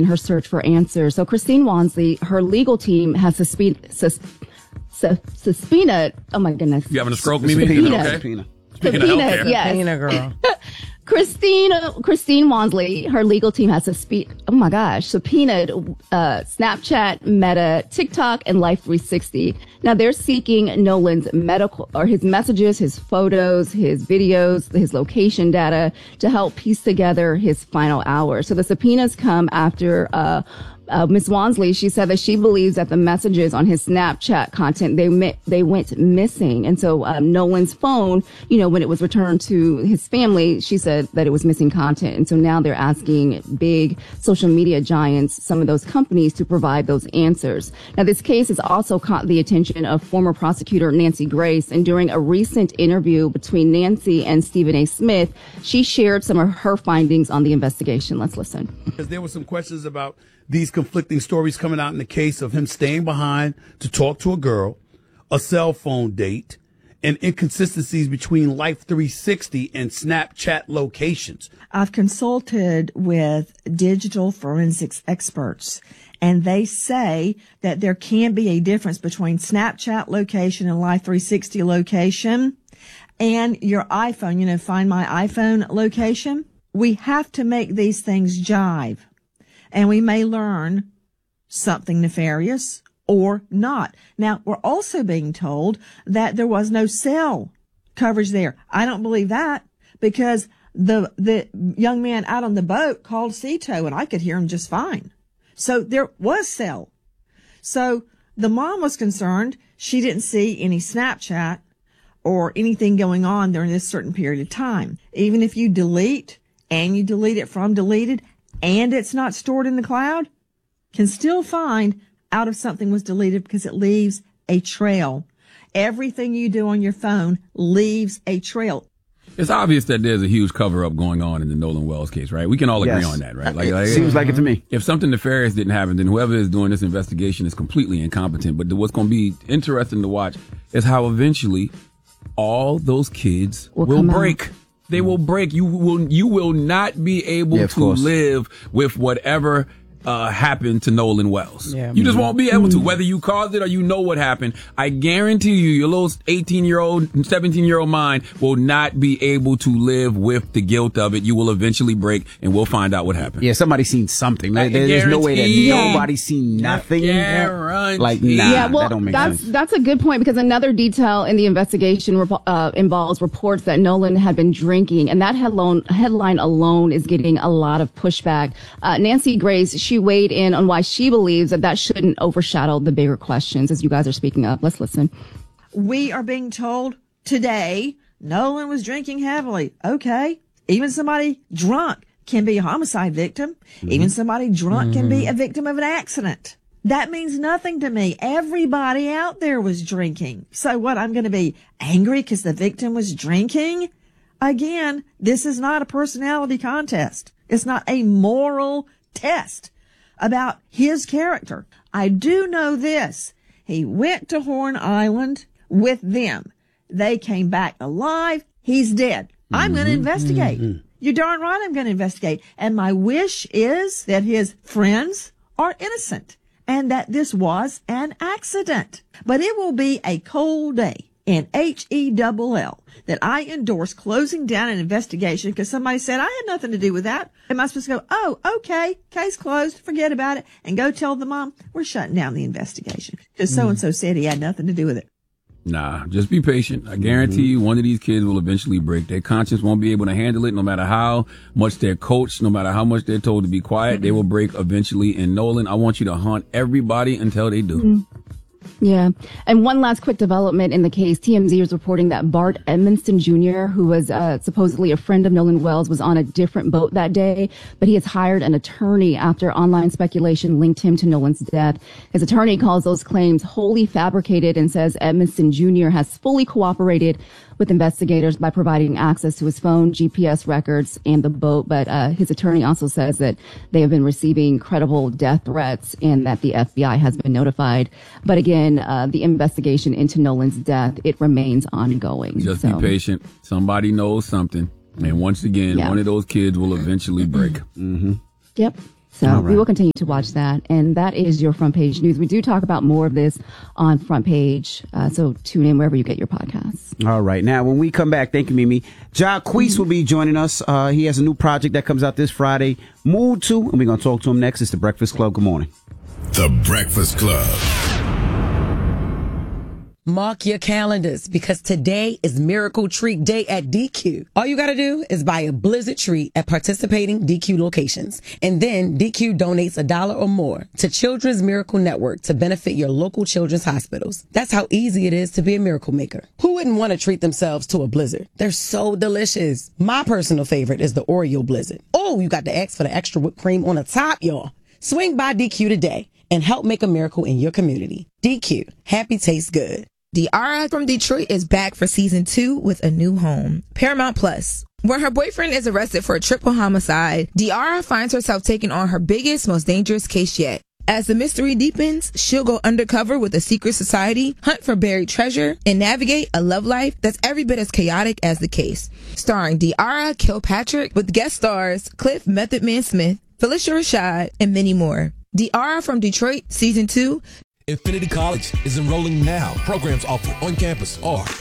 in her search for answers. So Christine Wansley, her legal team has subpoenaed. Oh my goodness! You having a stroke, Mimi? Subpoena, yes. Subpoena, girl. Christine Wansley, her legal team has subpoenaed Snapchat, Meta, TikTok, and Life360. Now they're seeking Nolan's his messages, his photos, his videos, his location data to help piece together his final hours. So the subpoenas come after Ms. Wansley, she said that she believes that the messages on his Snapchat content, they went missing. And so Nolan's phone, when it was returned to his family, she said that it was missing content. And so now they're asking big social media giants, some of those companies, to provide those answers. Now, this case has also caught the attention of former prosecutor Nancy Grace. And during a recent interview between Nancy and Stephen A. Smith, she shared some of her findings on the investigation. Let's listen. Because there were some questions about these conflicting stories coming out in the case of him staying behind to talk to a girl, a cell phone date, and inconsistencies between Life360 and Snapchat locations. I've consulted with digital forensics experts, and they say that there can be a difference between Snapchat location and Life360 location and your iPhone, Find My iPhone location. We have to make these things jive. And we may learn something nefarious or not. Now, we're also being told that there was no cell coverage there. I don't believe that, because the young man out on the boat called Cito, and I could hear him just fine. So there was cell. So the mom was concerned she didn't see any Snapchat or anything going on during this certain period of time. Even if you delete, and you delete it from deleted, and it's not stored in the cloud, can still find out if something was deleted, because it leaves a trail. Everything you do on your phone leaves a trail. It's obvious that there's a huge cover-up going on in the Nolan Wells case, right? We can all agree on that, right? Like seems like it to me. If something nefarious didn't happen, then whoever is doing this investigation is completely incompetent. But what's going to be interesting to watch is how eventually all those kids will break. They will break. You will not be able to live with whatever happened to Nolan Wells. Yeah. You just won't be able to, whether you caused it or you know what happened. I guarantee you, your little 18-year-old, 17-year-old mind will not be able to live with the guilt of it. You will eventually break, and we'll find out what happened. Yeah, somebody's seen something. There's no way that nobody's seen nothing. That don't make sense. That's a good point, because another detail in the investigation involves reports that Nolan had been drinking, and that headline alone is getting a lot of pushback. Nancy Grace, she weighed in on why she believes that shouldn't overshadow the bigger questions, as you guys are speaking of. Let's listen. We are being told today Nolan was drinking heavily. Okay. Even somebody drunk can be a homicide victim. Even somebody drunk can be a victim of an accident. That means nothing to me. Everybody out there was drinking. So what, I'm going to be angry because the victim was drinking? Again, this is not a personality contest. It's not a moral test about his character. I do know this. He went to Horn Island with them. They came back alive. He's dead. I'm going to investigate. You're darn right I'm going to investigate. And my wish is that his friends are innocent and that this was an accident. But it will be a cold day in HELL that I endorse closing down an investigation because somebody said I had nothing to do with that. Am I supposed to go, oh, okay, case closed, forget about it, and go tell the mom we're shutting down the investigation because so-and-so said he had nothing to do with it? Nah, just be patient. I guarantee you one of these kids will eventually break. Their conscience won't be able to handle it no matter how much they're coached, no matter how much they're told to be quiet. They will break eventually. And Nolan, I want you to haunt everybody until they do. Yeah. And one last quick development in the case. TMZ is reporting that Bart Edmonston Jr., who was supposedly a friend of Nolan Wells, was on a different boat that day, but he has hired an attorney after online speculation linked him to Nolan's death. His attorney calls those claims wholly fabricated and says Edmonston Jr. has fully cooperated with investigators by providing access to his phone, GPS records, and the boat. But his attorney also says that they have been receiving credible death threats and that the FBI has been notified. But again, the investigation into Nolan's death, it remains ongoing. Just be patient. Somebody knows something. And once again, one of those kids will eventually break. Yep. So we will continue to watch that. And that is your Front Page News. We do talk about more of this on Front Page. So tune in wherever you get your podcasts. All right. Now, when we come back, thank you, Mimi. Jacquees will be joining us. He has a new project that comes out this Friday, Mood 2. And we're going to talk to him next. It's The Breakfast Club. Good morning. The Breakfast Club. Mark your calendars because today is Miracle Treat Day at DQ. All you got to do is buy a Blizzard treat at participating DQ locations. And then DQ donates $1 or more to Children's Miracle Network to benefit your local children's hospitals. That's how easy it is to be a miracle maker. Who wouldn't want to treat themselves to a Blizzard? They're so delicious. My personal favorite is the Oreo Blizzard. Oh, you got to ask for the extra whipped cream on the top, y'all. Swing by DQ today and help make a miracle in your community. DQ, happy tastes good. Diarra from Detroit is back for season 2 with a new home, Paramount Plus. When her boyfriend is arrested for a triple homicide, Diarra finds herself taking on her biggest, most dangerous case yet. As the mystery deepens, she'll go undercover with a secret society, hunt for buried treasure, and navigate a love life that's every bit as chaotic as the case. Starring Diarra Kilpatrick with guest stars Cliff Method Man Smith, Felicia Rashad, and many more. Diarra from Detroit, season 2. Infinity College is enrolling now. Programs offered on campus are